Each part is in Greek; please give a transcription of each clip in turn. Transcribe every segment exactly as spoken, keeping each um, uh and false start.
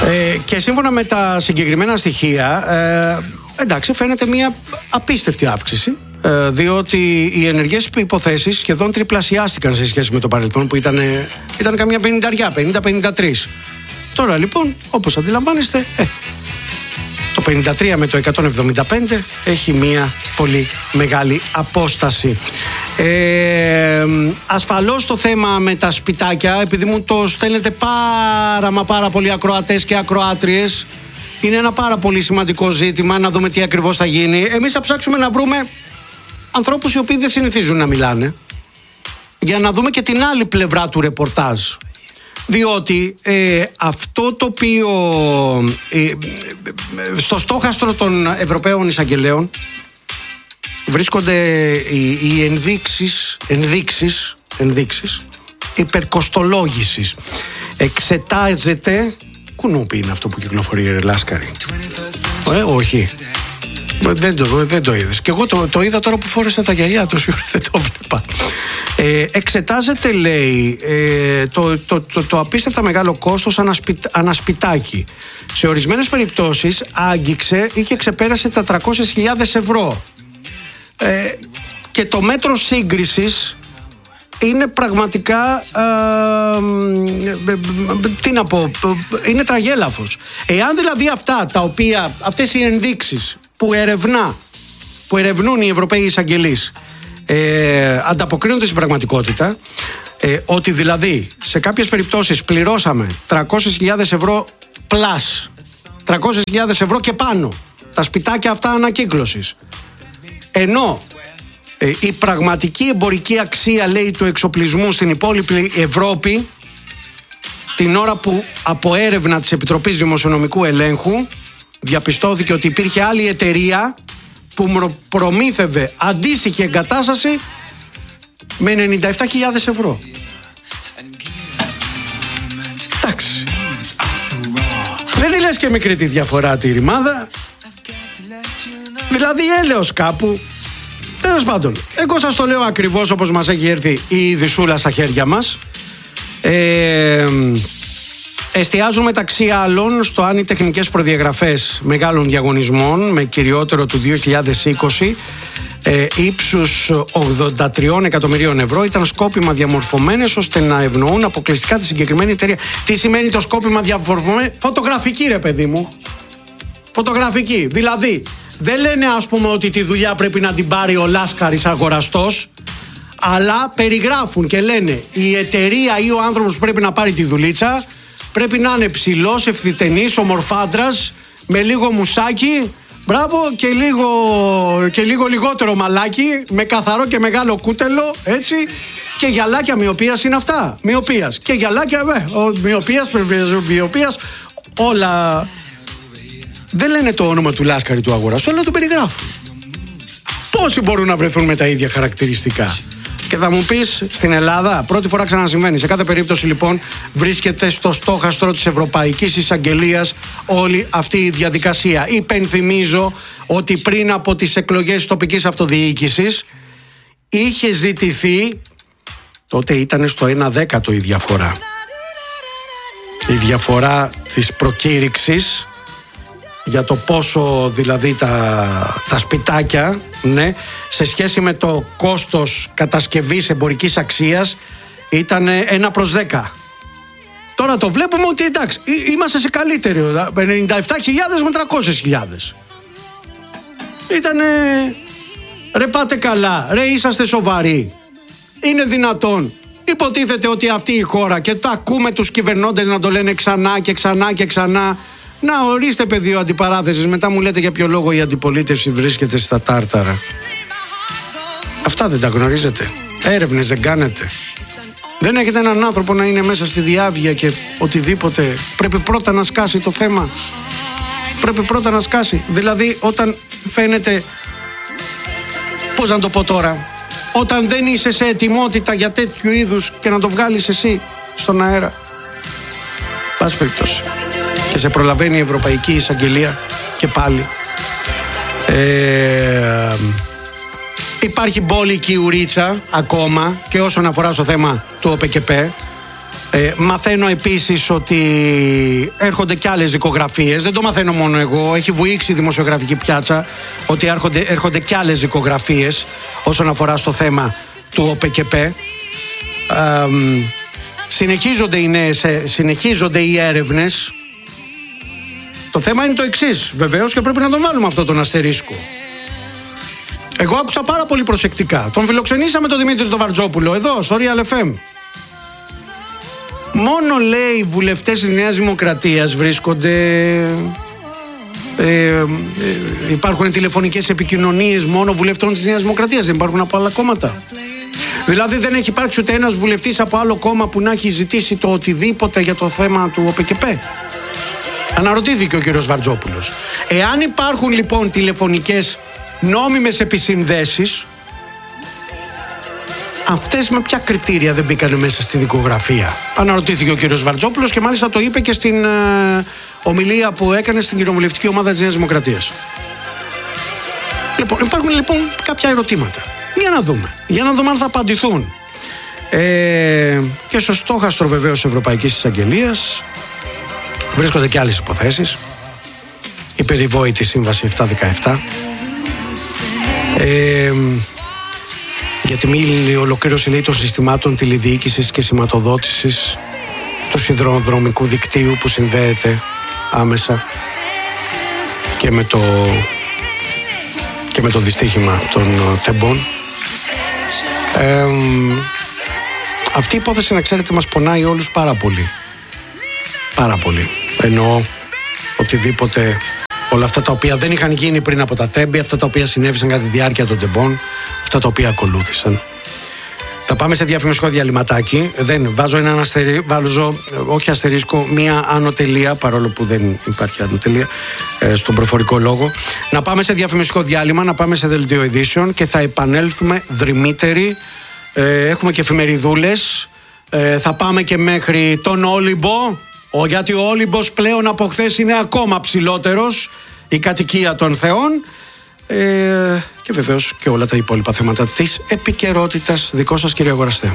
Ε, και σύμφωνα με τα συγκεκριμένα στοιχεία, ε, εντάξει, φαίνεται μια απίστευτη αύξηση, ε, διότι οι ενεργές υποθέσεις σχεδόν τριπλασιάστηκαν σε σχέση με το παρελθόν, που ήταν, ήταν καμιά πενηνταριά, πενήντα πενήντα τρία. Τώρα λοιπόν, όπως αντιλαμβάνεστε, ε, το πενήντα τρία με το εκατόν εβδομήντα πέντε έχει μια πολύ μεγάλη απόσταση. Ε, ασφαλώς το θέμα με τα σπιτάκια, επειδή μου το στέλνετε πάρα μα πάρα πολλοί ακροατές και ακροάτριες, είναι ένα πάρα πολύ σημαντικό ζήτημα να δούμε τι ακριβώς θα γίνει. Εμείς θα ψάξουμε να βρούμε ανθρώπους οι οποίοι δεν συνηθίζουν να μιλάνε, για να δούμε και την άλλη πλευρά του ρεπορτάζ. Διότι ε, αυτό το οποίο ε, ε, στο στόχαστρο των Ευρωπαίων Εισαγγελέων βρίσκονται οι, οι ενδείξεις, ενδείξεις, ενδείξεις υπερκοστολόγησης. Εξετάζεται. Κουνούπι είναι αυτό που κυκλοφορεί, ρε Λάσκαρη? Ε, όχι. Δεν το, δεν το είδες. Και εγώ το, το είδα τώρα που φόρεσα τα γυαλιά, τόση ώρα δεν το βλέπα. Ε, εξετάζεται, λέει, ε, το, το, το, το απίστευτα μεγάλο κόστος ανασπιτ, ανασπιτάκι. Σε ορισμένες περιπτώσεις άγγιξε ή και ξεπέρασε τα τριακόσιες χιλιάδες ευρώ. Ε, και το μέτρο σύγκρισης είναι πραγματικά ε, ε, ε, τι να πω, είναι τραγέλαφος. Εάν δηλαδή αυτά τα οποία, αυτές οι ενδείξεις που ερευνά, που ερευνούν οι Ευρωπαίοι εισαγγελείς ε, ανταποκρίνονται στην πραγματικότητα, ε, ότι δηλαδή σε κάποιες περιπτώσεις πληρώσαμε τριακόσιες χιλιάδες ευρώ πλάς, τριακόσιες χιλιάδες ευρώ και πάνω, τα σπιτάκια αυτά ανακύκλωσης, ενώ ε, η πραγματική εμπορική αξία, λέει, του εξοπλισμού στην υπόλοιπη Ευρώπη, την ώρα που από έρευνα της Επιτροπής Δημοσιονομικού Ελέγχου διαπιστώθηκε ότι υπήρχε άλλη εταιρεία που προμήθευε αντίστοιχη εγκατάσταση με ενενήντα επτά χιλιάδες ευρώ. Εντάξει. Δεν τη λες και μικρή τη διαφορά τη ρημάδα. Δηλαδή έλεος κάπου. Τέλος πάντων, εγώ σας το λέω ακριβώς όπως μας έχει έρθει η ειδισούλα στα χέρια μας. Ε, εστιάζουν μεταξύ άλλων στο αν οι τεχνικές προδιαγραφές μεγάλων διαγωνισμών, με κυριότερο του δύο χιλιάδες είκοσι, ε, ύψους ογδόντα τρία εκατομμυρίων ευρώ, ήταν σκόπιμα διαμορφωμένες ώστε να ευνοούν αποκλειστικά τη συγκεκριμένη εταιρεία. Τι σημαίνει το σκόπιμα διαμορφωμένη? Φωτογραφική, ρε παιδί μου. Φωτογραφική. Δηλαδή, δεν λένε, ας πούμε, ότι τη δουλειά πρέπει να την πάρει ο Λάσκαρης αγοραστός, αλλά περιγράφουν και λένε η εταιρεία ή ο άνθρωπος που πρέπει να πάρει τη δουλίτσα πρέπει να είναι ψηλός, ευθυτενής, ομορφάντρας, με λίγο μουσάκι, μπράβο, και λίγο, και λίγο λιγότερο μαλάκι, με καθαρό και μεγάλο κούτελο, έτσι, και γυαλάκια μοιοπίας είναι αυτά. Μοιοπίας. Και γυαλάκια, ε, μοιοπίας, μοιοπίας, όλα. Δεν λένε το όνομα του Λάσκαρη του αγοραστού, αλλά το περιγράφουν. Πόσοι μπορούν να βρεθούν με τα ίδια χαρακτηριστικά? Και θα μου πεις, στην Ελλάδα πρώτη φορά ξανασυμβαίνει. Σε κάθε περίπτωση λοιπόν βρίσκεται στο στόχαστρο της Ευρωπαϊκής Εισαγγελίας όλη αυτή η διαδικασία. Υπενθυμίζω ότι πριν από τις εκλογές της τοπικής αυτοδιοίκησης είχε ζητηθεί, τότε ήταν στο ένα δέκατο η διαφορά, η διαφορά της προκήρυξης, για το πόσο δηλαδή τα, τα σπιτάκια, ναι, σε σχέση με το κόστος κατασκευής εμπορικής αξίας ήταν ένα προς δέκα. Τώρα το βλέπουμε ότι εντάξει, είμαστε σε καλύτερο, ενενήντα επτά χιλιάδες με τριακόσιες χιλιάδες. Ήτανε, ρε πάτε καλά, ρε είσαστε σοβαροί? Είναι δυνατόν? Υποτίθεται ότι αυτή η χώρα, και το ακούμε τους κυβερνώντες να το λένε ξανά και ξανά και ξανά, να ορίστε πεδίο αντιπαράθεσης, μετά μου λέτε για ποιο λόγο η αντιπολίτευση βρίσκεται στα τάρταρα. Αυτά δεν τα γνωρίζετε? Έρευνες δεν κάνετε? Δεν έχετε έναν άνθρωπο να είναι μέσα στη διάβγεια και οτιδήποτε? Πρέπει πρώτα να σκάσει το θέμα. Πρέπει πρώτα να σκάσει. Δηλαδή όταν φαίνεται, πώς να το πω τώρα, όταν δεν είσαι σε ετοιμότητα για τέτοιου είδους και να το βγάλεις εσύ στον αέρα. Πάση περιπτώσει. Και σε προλαβαίνει η Ευρωπαϊκή Εισαγγελία και πάλι. Ε, υπάρχει μπόλικη ουρίτσα ακόμα και όσον αφορά στο θέμα του ΟΠΕΚΕΠΕ. Ε, μαθαίνω επίσης ότι έρχονται κι άλλες δικογραφίες. Δεν το μαθαίνω μόνο εγώ. Έχει βουήξει η δημοσιογραφική πιάτσα ότι έρχονται, έρχονται κι άλλες δικογραφίες όσον αφορά στο θέμα του ΟΠΕΚΕΠ. Ε, συνεχίζονται οι νέες, συνεχίζονται οι έρευνες. Το θέμα είναι το εξής, βεβαίως, και πρέπει να τον βάλουμε αυτό τον αστερίσκο. Εγώ άκουσα πάρα πολύ προσεκτικά. Τον φιλοξενήσαμε τον Δημήτρη τον Βαρτζόπουλο εδώ στο Real εφ εμ. Μόνο, λέει, οι βουλευτές της Νέας Δημοκρατίας βρίσκονται. Ε, ε, υπάρχουν τηλεφωνικές επικοινωνίες μόνο βουλευτών της Νέας Δημοκρατίας. Δεν υπάρχουν από άλλα κόμματα. Δηλαδή δεν έχει υπάρξει ούτε ένας βουλευτής από άλλο κόμμα που να έχει ζητήσει το οτιδήποτε για το θέμα του ΟΠΕΚΕΠ. Αναρωτήθηκε ο κύριος Βαρτζόπουλος. Εάν υπάρχουν λοιπόν τηλεφωνικές νόμιμες επισυνδέσεις, αυτές με ποια κριτήρια δεν μπήκανε μέσα στη δικογραφία? Αναρωτήθηκε ο κύριος Βαρτζόπουλος και μάλιστα το είπε και στην ε, ομιλία που έκανε στην κοινοβουλευτική ομάδα της Νέας Δημοκρατίας. Λοιπόν, υπάρχουν λοιπόν κάποια ερωτήματα. Για να δούμε. Για να δούμε αν θα απαντηθούν. Ε, και στο στόχαστρο βεβαίως Ευρωπαϊκής Εισαγγελίας βρίσκονται και άλλες υποθέσεις. Η περιβόητη σύμβαση επτακόσια δεκαεπτά. Ε, για τη μη ολοκλήρωση, λέει, των συστημάτων τηλεδιοίκησης και σηματοδότησης του σιδηροδρομικού δικτύου που συνδέεται άμεσα και με το, και με το δυστύχημα των τεμπών. Ε, αυτή η υπόθεση, να ξέρετε, μας πονάει όλους πάρα πολύ. Πάρα πολύ. Εννοώ οτιδήποτε, όλα αυτά τα οποία δεν είχαν γίνει πριν από τα τέμπη, αυτά τα οποία συνέβησαν κατά τη διάρκεια των τεμπών, αυτά τα οποία ακολούθησαν. Θα πάμε σε διαφημιστικό διαλυματάκι. Δεν βάζω έναν αστερί, βάζω, όχι αστερίσκο, μία ανωτελεία, παρόλο που δεν υπάρχει ανωτελεία ε, στον προφορικό λόγο. Να πάμε σε διαφημιστικό διάλειμμα, να πάμε σε δελτίο ειδήσεων και θα επανέλθουμε δρυμύτεροι. Ε, έχουμε και εφημεριδούλες. Ε, θα πάμε και μέχρι τον Όλυμπο. Ο, γιατί ο Όλυμπος πλέον από χθες είναι ακόμα ψηλότερος, η κατοικία των θεών, ε, και βεβαίως και όλα τα υπόλοιπα θέματα της επικαιρότητας. Δικό σας, κύριε αγοραστέ.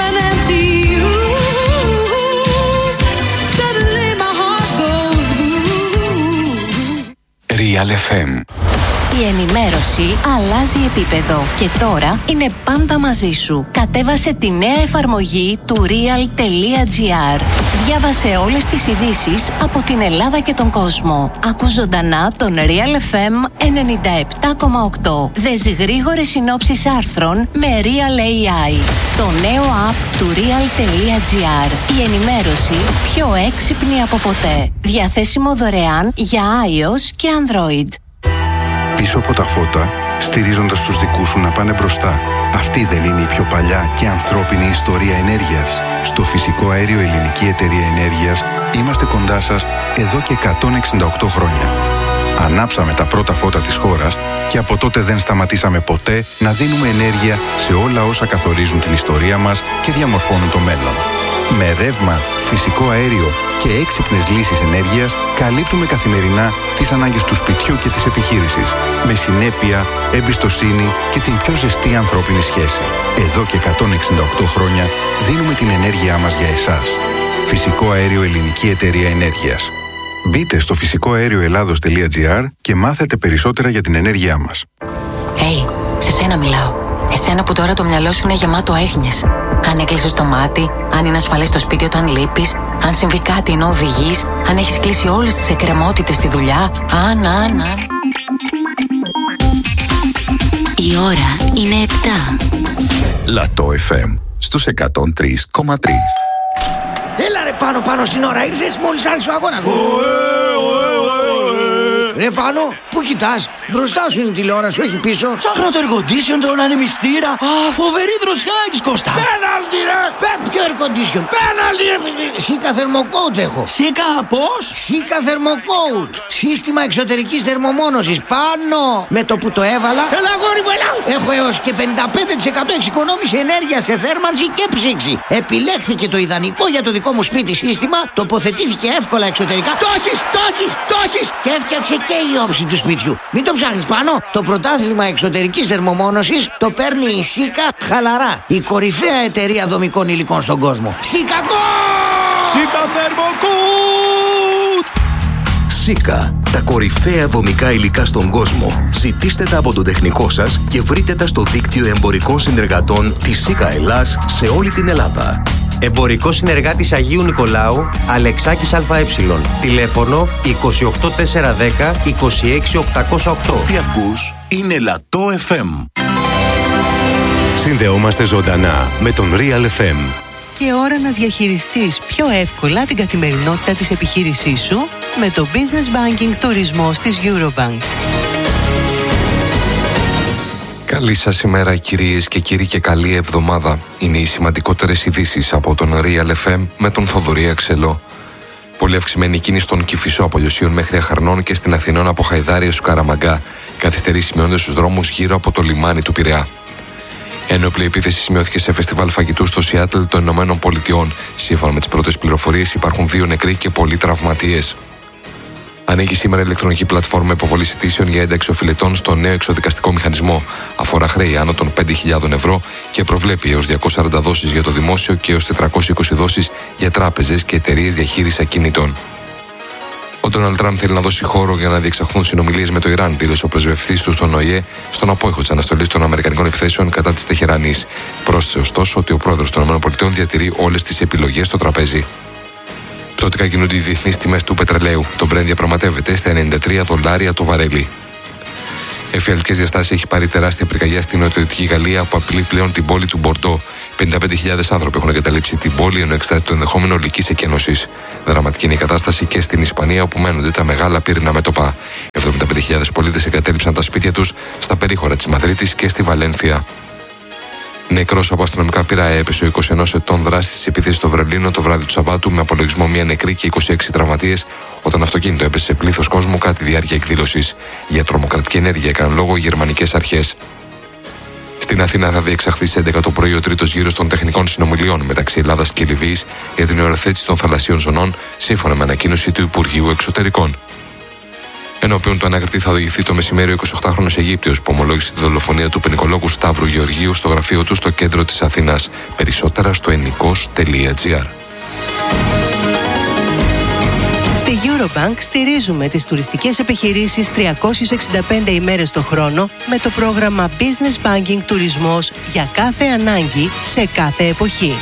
Real εφ εμ. Η ενημέρωση αλλάζει επίπεδο και τώρα είναι πάντα μαζί σου. Κατέβασε τη νέα εφαρμογή του real.gr. Διάβασε όλες τις ειδήσεις από την Ελλάδα και τον κόσμο. Ακού ζωντανά τον Real εφ εμ ενενήντα επτά κόμμα οκτώ. Δες γρήγορες συνόψεις άρθρων με Real έι άι. Το νέο app του real.gr. Η ενημέρωση πιο έξυπνη από ποτέ. Διαθέσιμο δωρεάν για iOS και Android. Πίσω από τα φώτα, στηρίζοντας τους δικούς σου να πάνε μπροστά. Αυτή δεν είναι η πιο παλιά και ανθρώπινη ιστορία ενέργειας? Στο Φυσικό Αέριο Ελληνική Εταιρεία Ενέργειας είμαστε κοντά σας εδώ και εκατόν εξήντα οκτώ χρόνια. Ανάψαμε τα πρώτα φώτα της χώρας και από τότε δεν σταματήσαμε ποτέ να δίνουμε ενέργεια σε όλα όσα καθορίζουν την ιστορία μας και διαμορφώνουν το μέλλον. Με ρεύμα, φυσικό αέριο και έξυπνες λύσεις ενέργειας καλύπτουμε καθημερινά τις ανάγκες του σπιτιού και της επιχείρησης. Με συνέπεια, εμπιστοσύνη και την πιο ζεστή ανθρώπινη σχέση. Εδώ και εκατόν εξήντα οκτώ χρόνια δίνουμε την ενέργειά μας για εσάς. Φυσικό Αέριο Ελληνική Εταιρεία Ενέργειας. Μπείτε στο φυσικό αέριο ελλάδος τελεία τζι άρ και μάθετε περισσότερα για την ενέργειά μας. Hey, σε σένα μιλάω. Εσένα που τώρα το μυαλό σου είναι γεμάτο έγνοιες. Αν έκλεισες το μάτι, αν είναι ασφαλές στο σπίτι όταν λείπεις, αν συμβεί κάτι ενώ οδηγείς, αν έχεις κλείσει όλες τις εκκρεμότητες στη δουλειά, αν, αν, αν... Η ώρα είναι επτά. Λατό εφ εμ στους εκατόν τρία κόμμα τρία. Έλα ρε πάνω πάνω στην ώρα, ήρθες μόλις άρχισε ο αγώνας. Ρε πάνω, πού κοιτάς? Μπροστά σου είναι η τηλεόραση, όχι πίσω. Ψάχνω το air condition, τον ανεμιστήρα. Α, φοβερή δροσιά έχεις, Κώστα. Πέναλτι ρε! Πέ, ποιο air condition? Πέναλτι ρε! Σίκα θερμοκόουτ έχω. Σίκα πώς? Σίκα θερμοκόουτ. Σύστημα εξωτερικής θερμομόνωσης. Πάνω! Με το που το έβαλα. Έλα γόρι μου, έλα! Έχω έως και πενήντα πέντε τοις εκατό εξοικονόμηση ενέργεια σε θέρμανση και ψήξη. Επιλέχθηκε το ιδανικό για το δικό μου σπίτι σύστημα. Τοποθετήθηκε εύκολα εξωτερικά. Το έχεις, το έχεις, το έχεις! Και έφτιαξε και η όψη του σπιτιού. Μην το ψάχνεις πάνω. Το πρωτάθλημα εξωτερικής θερμομόνωσης το παίρνει η Σίκα χαλαρά. Η κορυφαία εταιρεία δομικών υλικών στον κόσμο. Σίκα γκολ! Σίκα Θερμοκούτ! Σίκα, τα κορυφαία δομικά υλικά στον κόσμο. Ζητήστε τα από τον τεχνικό σας και βρείτε τα στο δίκτυο εμπορικών συνεργατών της Σίκα Ελλάς σε όλη την Ελλάδα. Εμπορικό συνεργάτης Αγίου Νικολάου, Αλεξάκης ΑΕ. Τηλέφωνο είκοσι οκτώ τετρακόσια δέκα είκοσι έξι οκτακόσια οκτώ. Τι ακούς είναι Λατό εφ εμ. Συνδεόμαστε ζωντανά με τον Real εφ εμ. Και ώρα να διαχειριστείς πιο εύκολα την καθημερινότητα της επιχείρησής σου με το Business Banking Τουρισμός της Eurobank. Καλή σας ημέρα κυρίες και κύριοι και καλή εβδομάδα. Είναι οι σημαντικότερες ειδήσεις από τον Real εφ εμ με τον Θοδωρή Αξελό. Πολύ αυξημένη κίνηση στον Κηφισό από Λιωσίων μέχρι Αχαρνών και στην Αθηνών από Χαϊδάρια στους Καραμαγκά. Καθυστερήσεις σημειώνονται στους δρόμους γύρω από το λιμάνι του Πειραιά. Ένοπλη επίθεση σημειώθηκε σε φεστιβάλ φαγητού στο Σιάτλ των Ηνωμένων Πολιτειών. Σύμφωνα με τις πρώτες πληροφορίες, υπάρχουν δύο νεκροί και πολλοί τραυματίες. Ανοίγει σήμερα η ηλεκτρονική πλατφόρμα υποβολής αιτήσεων για ένταξη οφειλετών στο νέο εξοδικαστικό μηχανισμό. Αφορά χρέη άνω των πέντε χιλιάδες ευρώ και προβλέπει έως διακόσιες σαράντα δόσεις για το δημόσιο και έως τετρακόσιες είκοσι δόσεις για τράπεζες και εταιρείες διαχείρισης ακινήτων. Ο Ντόναλντ Τραμπ θέλει να δώσει χώρο για να διεξαχθούν συνομιλίες με το Ιράν, δήλωσε ο πρεσβευτής του στον Ο Ε Ε στον απόϊχο της αναστολής των Αμερικανικών επιθέσεων κατά της Τεχερανής. Πρόσθεσε ωστόσο ότι ο πρόεδρος των ΗΠΑ διατηρεί όλες τις επιλογές στο τραπέζι. Πτωτικά κινούνται οι διεθνείς τιμές του πετρελαίου. Το Brent διαπραγματεύεται στα ενενήντα τρία δολάρια το βαρέλι. Εφιαλτικές διαστάσεις έχει πάρει τεράστια πυρκαγιά στην νοτιοδυτική Γαλλία που απειλεί πλέον την πόλη του Μπορντό. πενήντα πέντε χιλιάδες άνθρωποι έχουν εγκαταλείψει την πόλη ενώ εξετάζεται το ενδεχόμενο ολικής εκένωσης. Δραματική είναι η κατάσταση και στην Ισπανία όπου μένονται τα μεγάλα πύριννα μέτωπα. εβδομήντα πέντε χιλιάδες πολίτες εγκατέλειψαν τα σπίτια τους στα περίχωρα της Μαδρίτης και στη Βαλένθια. Νεκρός από αστυνομικά πύρα έπεσε ο είκοσι ενός ετών δράστης της επίθεσης στο Βερολίνο το βράδυ του Σαββάτου με απολογισμό μία νεκρή και είκοσι έξι τραυματίες όταν αυτοκίνητο έπεσε σε πλήθος κόσμου κατά τη διάρκεια εκδήλωσης. Για τρομοκρατική ενέργεια έκαναν λόγο οι γερμανικές αρχές. Στην Αθήνα θα διεξαχθεί σε έντεκα το πρωί ο τρίτος γύρος των τεχνικών συνομιλιών μεταξύ Ελλάδας και Λιβύης για την οριοθέτηση των θαλασσίων ζωνών, σύμφωνα με ανακοίνωση του Υπουργείου Εξωτερικών. Ενώπιον του ανακριτή θα οδηγηθεί το μεσημέρι ο εικοσιοκτάχρονος Αιγύπτιος που ομολόγησε τη δολοφονία του ποινικολόγου Σταύρου Γεωργίου στο γραφείο του στο κέντρο της Αθήνας. Περισσότερα στο ενικός τελεία τζι άρ. Στη Eurobank στηρίζουμε τις τουριστικές επιχειρήσεις τριακόσιες εξήντα πέντε ημέρες το χρόνο με το πρόγραμμα Business Banking Τουρισμός για κάθε ανάγκη σε κάθε εποχή.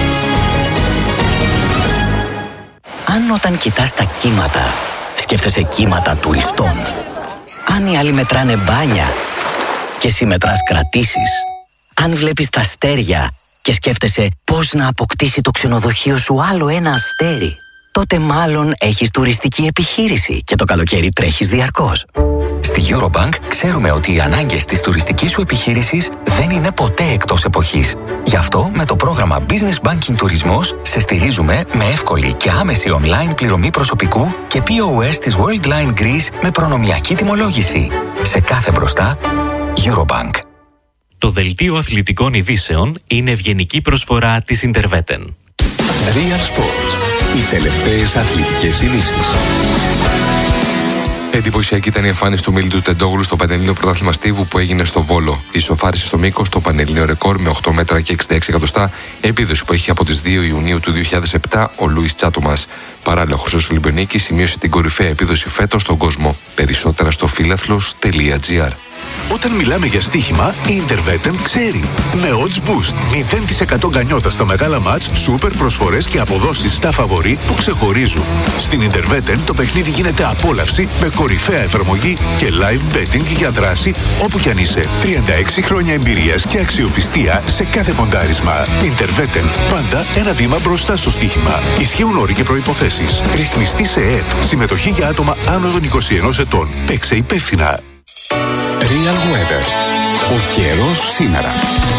Αν όταν κοιτάς τα κύματα σκέφτεσαι κύματα τουριστών, αν οι άλλοι μετράνε μπάνια και εσύ μετράς κρατήσεις, αν βλέπεις τα αστέρια και σκέφτεσαι πώς να αποκτήσει το ξενοδοχείο σου άλλο ένα αστέρι, τότε μάλλον έχεις τουριστική επιχείρηση και το καλοκαίρι τρέχεις διαρκώς. Στη Eurobank ξέρουμε ότι οι ανάγκες της τουριστικής σου επιχείρησης δεν είναι ποτέ εκτός εποχής. Γι' αυτό με το πρόγραμμα Business Banking Τουρισμός σε στηρίζουμε με εύκολη και άμεση online πληρωμή προσωπικού και πι ο ες της Worldline Greece με προνομιακή τιμολόγηση. Σε κάθε μπροστά, Eurobank. Το δελτίο αθλητικών ειδήσεων είναι ευγενική προσφορά της Interveten. Real Sports. Οι τελευταίες αθλητικές ειδήσεις. Εντυπωσιακή ήταν η εμφάνιση του Μίλητου Τεντόγλου στο Πανελλήνιο Πρωτάθλημα Στίβου που έγινε στο Βόλο. Ισοφάρισε στο μήκος το Πανελλήνιο ρεκόρ με οκτώ μέτρα και εξήντα έξι εκατοστά, επίδοση που είχε από τις δύο Ιουνίου του δύο χιλιάδες επτά ο Λούις Τσάτομας. Παράλληλα, ο Χρυσός Ολυμπιονίκης σημείωσε την κορυφαία επίδοση φέτος στον κόσμο. Περισσότερα στο φίλαθλος τελεία τζι άρ. Όταν μιλάμε για στοίχημα, η Interveten ξέρει. Με Odds Boost, μηδέν τοις εκατό γκανιότα στα μεγάλα μάτς, σούπερ προσφορές και αποδόσεις στα φαβορί που ξεχωρίζουν. Στην Interveten το παιχνίδι γίνεται απόλαυση με κορυφαία εφαρμογή και live betting για δράση όπου κι αν είσαι. τριάντα έξι χρόνια εμπειρίας και αξιοπιστία σε κάθε ποντάρισμα. Interveten, πάντα ένα βήμα μπροστά στο στοίχημα. Ισχύουν όροι και προϋποθέσεις. Ρυθμιστή σε ΕΕΠ. Συμμετοχή για άτομα άνω των είκοσι ενός ετών. Παίξε υπεύθυνα. Real Weather. Ο καιρός σήμερα.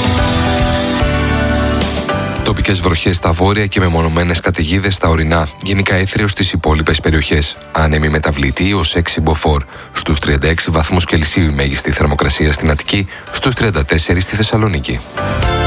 Τοπικές βροχές στα βόρεια και μεμονωμένες καταιγίδες στα ορεινά. Γενικά έθριος στις υπόλοιπες περιοχές. Άνεμη μεταβλητή ως έξι μποφόρ. Στους τριάντα έξι βαθμούς Κελσίου η μέγιστη θερμοκρασία στην Αττική, στους τριάντα τέσσερα στη Θεσσαλονίκη.